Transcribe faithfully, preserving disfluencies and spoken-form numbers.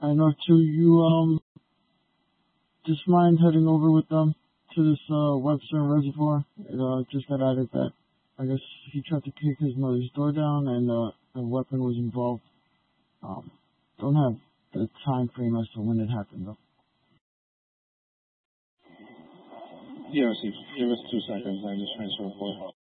I know too. You um just mind heading over with them to this uh Webster Reservoir. It uh just got added that I guess he tried to kick his mother's door down and uh a weapon was involved. Um, don't have the time frame as to when it happened though. Yeah, receive. Give us two seconds. I just transfer report.